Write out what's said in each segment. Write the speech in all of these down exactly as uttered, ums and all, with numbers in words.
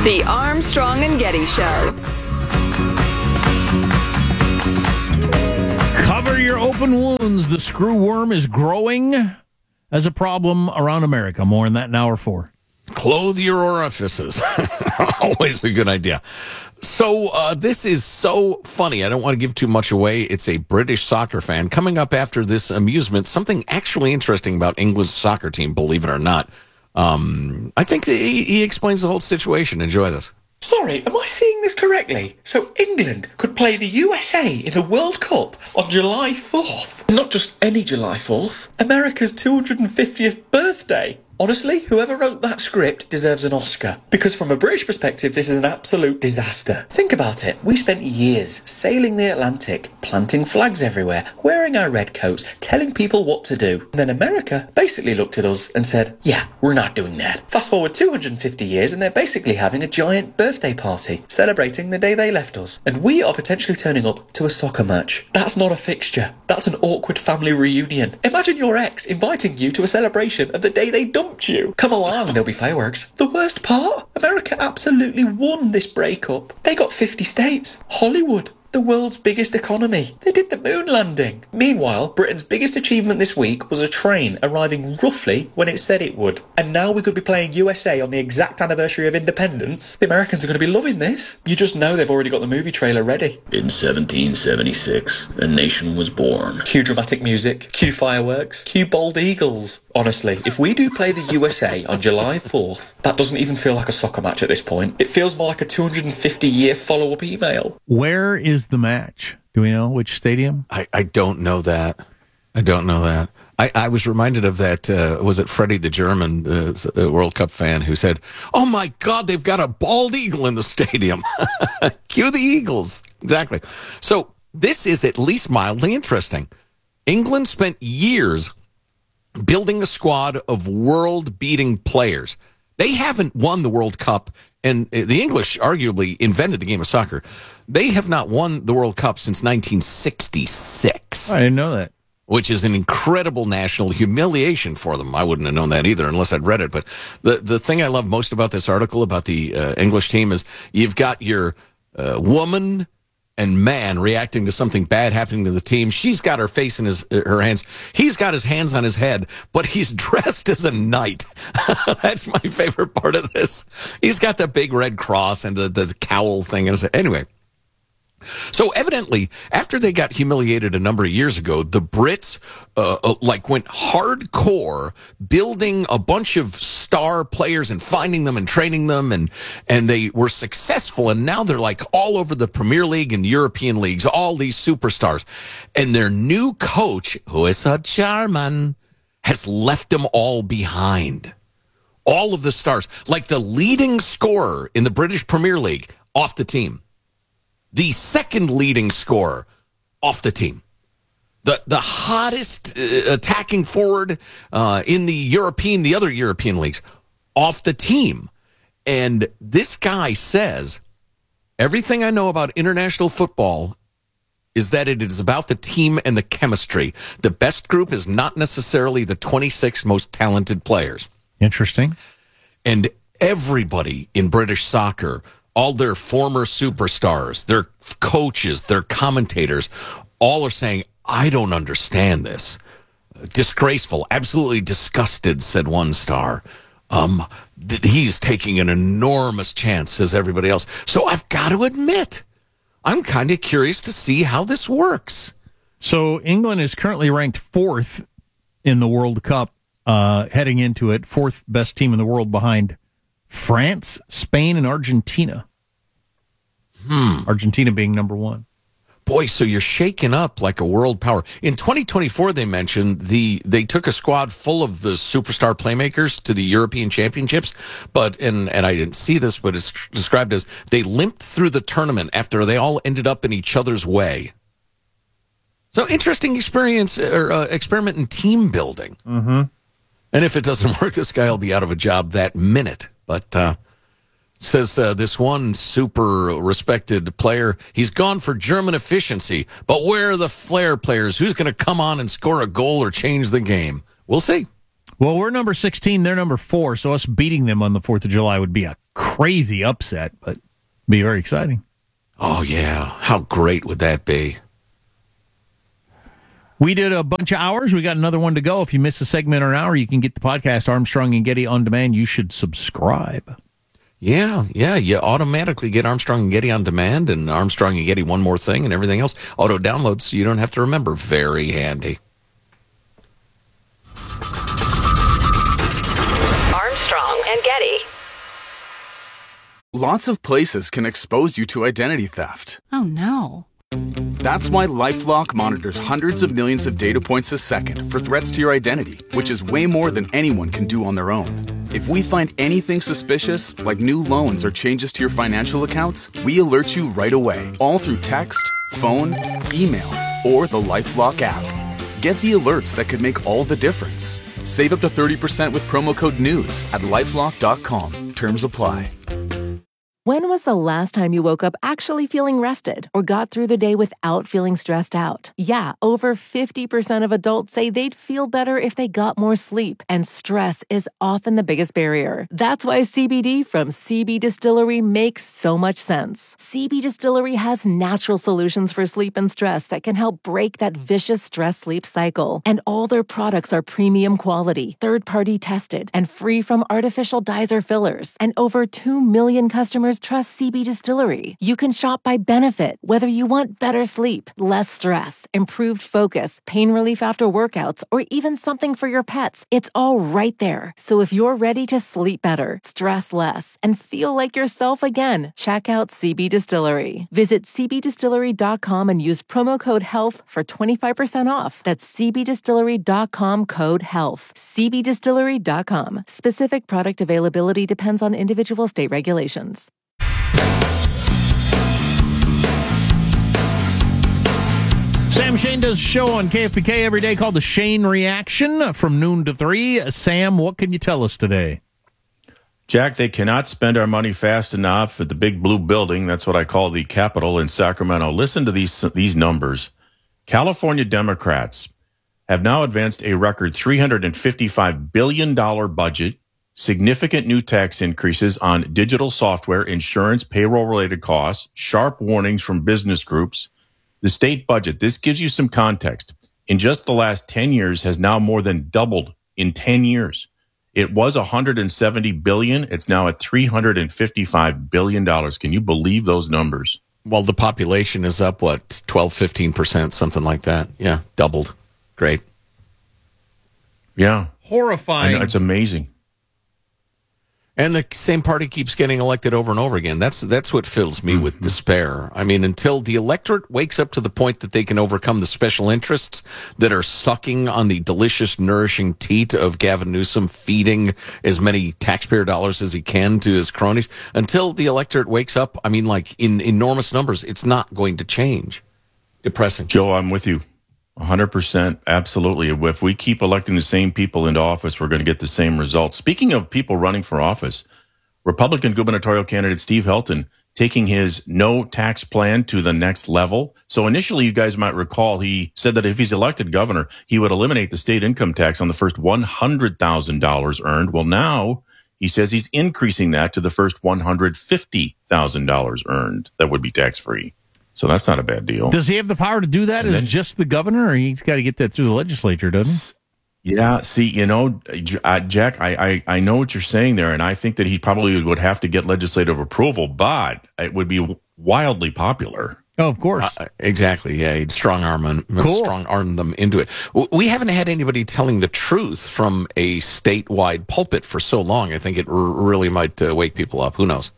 The Armstrong and Getty Show. Cover your open wounds. The screw worm is growing as a problem around America. More on that in hour four. Clothe your orifices. Always a good idea. So uh, this is so funny. I don't want to give too much away. It's a British soccer fan. Coming up after this amusement, something actually interesting about England's soccer team, believe it or not. Um, I think he, he explains the whole situation. Enjoy this. Sorry, am I seeing this correctly? So England could play the U S A in the World Cup on July fourth. Not just any July fourth, America's two hundred fiftieth birthday. Honestly, whoever wrote that script deserves an Oscar. Because from a British perspective, this is an absolute disaster. Think about it. We spent years sailing the Atlantic, planting flags everywhere, wearing our red coats, telling people what to do. And then America basically looked at us and said, yeah, we're not doing that. Fast forward two hundred fifty years and they're basically having a giant birthday party, celebrating the day they left us. And we are potentially turning up to a soccer match. That's not a fixture. That's an awkward family reunion. Imagine your ex inviting you to a celebration of the day they dumped you. Come along, there'll be fireworks. The worst part? America absolutely won this breakup. They got fifty states. Hollywood, the world's biggest economy. They did the moon landing. Meanwhile, Britain's biggest achievement this week was a train arriving roughly when it said it would. And now we could be playing U S A on the exact anniversary of independence. The Americans are going to be loving this. You just know they've already got the movie trailer ready. In seventeen seventy-six, a nation was born. Cue dramatic music, cue fireworks, cue bold eagles. Honestly, if we do play the U S A on July fourth, that doesn't even feel like a soccer match at this point. It feels more like a two hundred fifty year follow-up email. Where is the match? Do we know which stadium? I, I don't know that. I don't know that. I, I was reminded of that, uh, was it Freddie the German, uh, World Cup fan, who said, oh my God, they've got a bald eagle in the stadium. Cue the Eagles. Exactly. So this is at least mildly interesting. England spent years building a squad of world-beating players. They haven't won the World Cup, and the English arguably invented the game of soccer. They have not won the World Cup since nineteen sixty-six. I didn't know that. Which is an incredible national humiliation for them. I wouldn't have known that either unless I'd read it. But the, the thing I love most about this article about the uh, English team is you've got your uh, woman and man reacting to something bad happening to the team. She's got her face in his her hands. He's got his hands on his head, but he's dressed as a knight. That's my favorite part of this. He's got the big red cross and the, the cowl thing. Anyway, so evidently, after they got humiliated a number of years ago, the Brits uh, uh, like went hardcore building a bunch of star players and finding them and training them, and and they were successful. And now they're like all over the Premier League and European leagues, all these superstars. And their new coach, who is a German, has left them all behind. All of the stars, like the leading scorer in the British Premier League, off the team. The second leading scorer off the team. The the hottest uh, attacking forward uh, in the European, the other European leagues, off the team. And this guy says, everything I know about international football is that it is about the team and the chemistry. The best group is not necessarily the twenty-six most talented players. Interesting. And everybody in British soccer, all their former superstars, their coaches, their commentators, all are saying, I don't understand this. Disgraceful, absolutely disgusted, said one star. Um, th- he's taking an enormous chance, says everybody else. So I've got to admit, I'm kind of curious to see how this works. So England is currently ranked fourth in the World Cup, uh, heading into it, fourth best team in the world behind France, Spain, and Argentina. Hmm. Argentina being number one. Boy, so you're shaking up like a world power. In twenty twenty-four, they mentioned the they took a squad full of the superstar playmakers to the European Championships, but and and I didn't see this, but it's described as they limped through the tournament after they all ended up in each other's way. So interesting experience or uh, experiment in team building. Mm-hmm. And if it doesn't work, this guy will be out of a job that minute. But uh, says uh, this one super respected player, he's gone for German efficiency. But where are the flair players? Who's going to come on and score a goal or change the game? We'll see. Well, we're number sixteen, they're number four, so us beating them on the fourth of July would be a crazy upset, but be very exciting. Oh, yeah. How great would that be? We did a bunch of hours. We got another one to go. If you miss a segment or an hour, you can get the podcast Armstrong and Getty on demand. You should subscribe. Yeah, yeah. You automatically get Armstrong and Getty on demand and Armstrong and Getty One More Thing and everything else. Auto downloads so you don't have to remember. Very handy. Armstrong and Getty. Lots of places can expose you to identity theft. Oh, no. That's why LifeLock monitors hundreds of millions of data points a second for threats to your identity, which is way more than anyone can do on their own. If we find anything suspicious, like new loans or changes to your financial accounts, we alert you right away, all through text, phone, email, or the LifeLock app. Get the alerts that could make all the difference. Save up to thirty percent with promo code NEWS at lifelock dot com. Terms apply. When was the last time you woke up actually feeling rested or got through the day without feeling stressed out? Yeah, over fifty percent of adults say they'd feel better if they got more sleep, and stress is often the biggest barrier. That's why C B D from C B Distillery makes so much sense. C B Distillery has natural solutions for sleep and stress that can help break that vicious stress-sleep cycle. And all their products are premium quality, third-party tested, and free from artificial dyes or fillers. And over two million customers trust C B Distillery. You can shop by benefit, whether you want better sleep, less stress, improved focus, pain relief after workouts, or even something for your pets. It's all right there. So if you're ready to sleep better, stress less, and feel like yourself again, check out C B Distillery. Visit c b distillery dot com and use promo code HEALTH for twenty-five percent off. That's c b distillery dot com code HEALTH. c b distillery dot com. Specific product availability depends on individual state regulations. Sam Shane does a show on K F B K every day called The Shane Reaction from noon to three. Sam, what can you tell us today? Jack, they cannot spend our money fast enough at the big blue building. That's what I call the Capitol in Sacramento. Listen to these, these numbers. California Democrats have now advanced a record three hundred fifty-five billion dollars budget, significant new tax increases on digital software, insurance, payroll-related costs, sharp warnings from business groups. The state budget, this gives you some context, in just the last ten years has now more than doubled in ten years. It was one hundred seventy billion dollars. It's now at three hundred fifty-five billion dollars. Can you believe those numbers? Well, the population is up, what, twelve, fifteen percent, something like that. Yeah, doubled. Great. Yeah. Horrifying. I know, it's amazing. And the same party keeps getting elected over and over again. That's that's what fills me mm-hmm. with despair. I mean, until the electorate wakes up to the point that they can overcome the special interests that are sucking on the delicious, nourishing teat of Gavin Newsom, feeding as many taxpayer dollars as he can to his cronies, until the electorate wakes up, I mean, like in enormous numbers, it's not going to change. Depressing. Joe, I'm with you. one hundred percent. Absolutely. If we keep electing the same people into office, we're going to get the same results. Speaking of people running for office, Republican gubernatorial candidate Steve Helton taking his no tax plan to the next level. So initially, you guys might recall, he said that if he's elected governor, he would eliminate the state income tax on the first one hundred thousand dollars earned. Well, now he says he's increasing that to the first one hundred fifty thousand dollars earned. That would be tax-free. So that's not a bad deal. Does he have the power to do that as just the governor, or he's got to get that through the legislature, doesn't he? Yeah, see, you know, uh, Jack, I, I, I know what you're saying there, and I think that he probably would have to get legislative approval, but it would be wildly popular. Oh, of course. Uh, exactly, yeah. He'd strong arm, them, cool. strong arm them into it. We haven't had anybody telling the truth from a statewide pulpit for so long. I think it r- really might uh, wake people up. Who knows?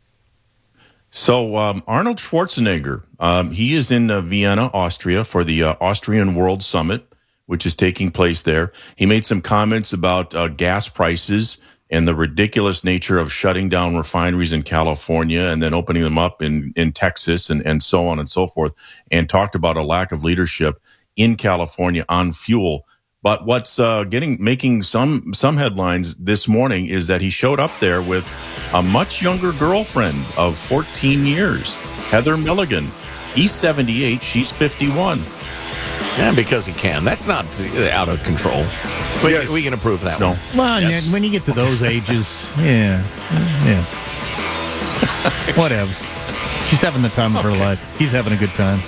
So um, Arnold Schwarzenegger, um, he is in uh, Vienna, Austria, for the uh, Austrian World Summit, which is taking place there. He made some comments about uh, gas prices and the ridiculous nature of shutting down refineries in California and then opening them up in, in Texas and, and so on and so forth, and talked about a lack of leadership in California on fuel. But what's uh, getting making some some headlines this morning is that he showed up there with a much younger girlfriend of fourteen years, Heather Milligan. He's seventy-eight, she's fifty-one. Yeah, because he can. That's not out of control. We, yes. we can approve that no. one. Well, yes. when you get to those ages, yeah, yeah. Whatevs. She's having the time of her life. He's having a good time.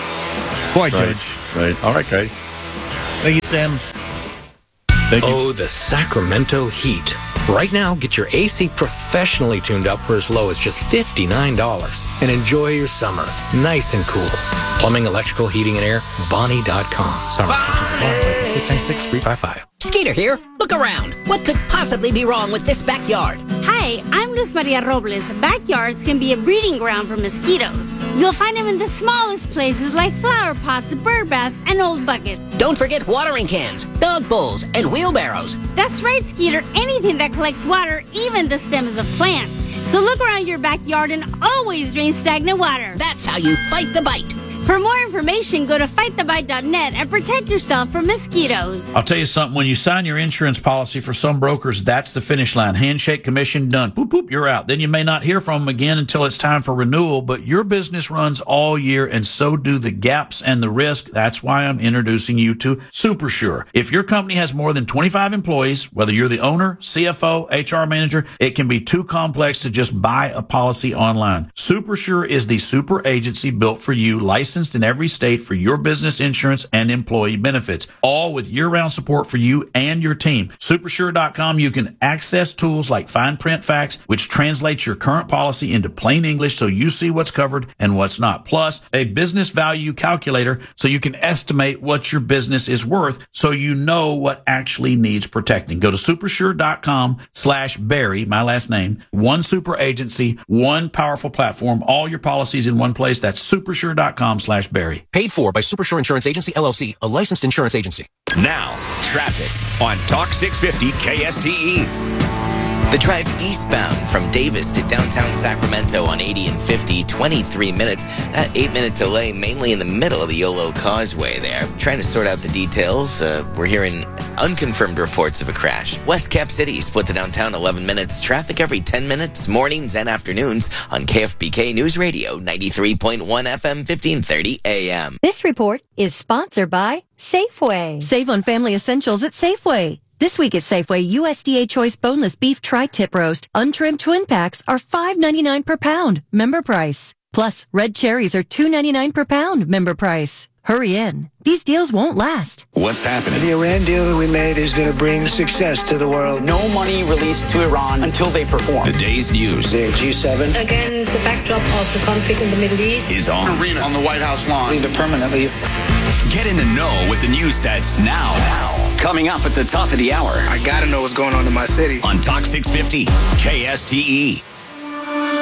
Boy, Judge. Right. right. All right, guys. Thank you, Sam. Thank you. Oh, the Sacramento heat. Right now, get your A C professionally tuned up for as low as just fifty-nine dollars and enjoy your summer nice and cool. Plumbing, electrical, heating, and air, Bonnie dot com. Summer restrictions apply. six nine six, three five five. Skeeter here. Look around. What could possibly be wrong with this backyard? Hi, I'm Luz Maria Robles. Backyards can be a breeding ground for mosquitoes. You'll find them in the smallest places like flower pots, bird baths, and old buckets. Don't forget watering cans, dog bowls, and wheelbarrows. That's right, Skeeter. Anything that collects water, even the stems of plants. So look around your backyard and always drain stagnant water. That's how you fight the bite. For more information, go to fight the bite dot net and protect yourself from mosquitoes. I'll tell you something. When you sign your insurance policy for some brokers, that's the finish line. Handshake, commission, done. Boop, boop, you're out. Then you may not hear from them again until it's time for renewal, but your business runs all year, and so do the gaps and the risk. That's why I'm introducing you to SuperSure. If your company has more than twenty-five employees, whether you're the owner, C F O, H R manager, it can be too complex to just buy a policy online. SuperSure is the super agency built for you, licensed in every state for your business insurance and employee benefits, all with year-round support for you and your team. Supersure dot com, you can access tools like fine print facts, which translates your current policy into plain English so you see what's covered and what's not. Plus, a business value calculator so you can estimate what your business is worth so you know what actually needs protecting. Go to supersure dot com slash Barry, my last name, one super agency, one powerful platform, all your policies in one place. That's supersure dot com slash Barry. Paid for by Supersure Insurance Agency, L L C, a licensed insurance agency. Now, traffic on Talk six fifty K S T E. The drive eastbound from Davis to downtown Sacramento on eighty and fifty, twenty-three minutes. That eight-minute delay mainly in the middle of the Yolo Causeway there. Trying to sort out the details. Uh, we're hearing unconfirmed reports of a crash. West Cap City split to downtown eleven minutes. Traffic every ten minutes, mornings and afternoons on K F B K News Radio, ninety-three point one F M, fifteen thirty A M. This report is sponsored by Safeway. Save on family essentials at Safeway. This week at Safeway, U S D A Choice Boneless Beef Tri-Tip Roast, untrimmed twin packs are five ninety-nine per pound, member price. Plus, red cherries are two ninety-nine per pound, member price. Hurry in. These deals won't last. What's happening? The Iran deal that we made is going to bring success to the world. No money released to Iran until they perform. The day's news. The G seven. Against the backdrop of the conflict in the Middle East. Is on. Arena on the White House lawn. Leave it permanently. Get in the know with the news that's now. now. Coming up at the top of the hour. I got to know what's going on in my city. On Talk six fifty K S T E.